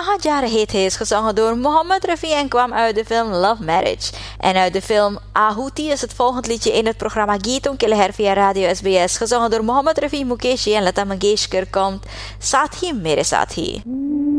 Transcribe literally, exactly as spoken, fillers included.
Mahat Jare heet hij is gezongen door Mohammed Rafi en kwam uit de film Love Marriage. En uit de film Ahuti is het volgende liedje in het programma Geeton Killeher via Radio S B S, gezongen door Mohammed Rafi, Mukesh en Lata Mangeshkar, komt Sathi Mere Sathi.